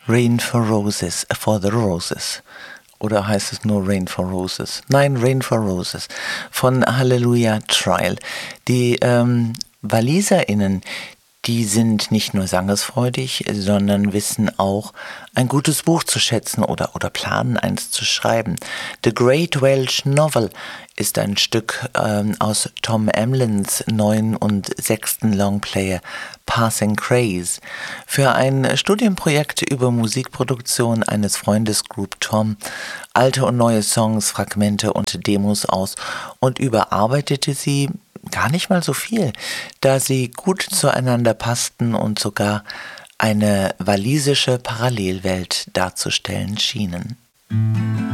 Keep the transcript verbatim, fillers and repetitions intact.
Rain for Roses, for the Roses. Oder heißt es nur Rain for Roses? Nein, Rain for Roses von Hallelujah Trial. Die ähm, WaliserInnen, die sind nicht nur sangesfreudig, sondern wissen auch, ein gutes Buch zu schätzen oder, oder planen, eins zu schreiben. The Great Welsh Novel ist ein Stück ähm, aus Tom Emlins neuen und sechsten Longplay Passing Craze. Für ein Studienprojekt über Musikproduktion eines Freundes Group Tom alte und neue Songs, Fragmente und Demos aus und überarbeitete sie gar nicht mal so viel, da sie gut zueinander passten und sogar eine walisische Parallelwelt darzustellen schienen.